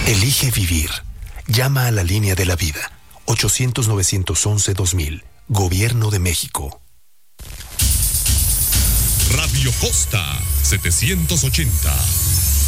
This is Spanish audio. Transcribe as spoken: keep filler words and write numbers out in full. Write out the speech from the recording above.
Elige vivir. Llama a la línea de la vida. ochocientos, novecientos once, dos mil. Gobierno de México. Radio Costa setecientos ochenta.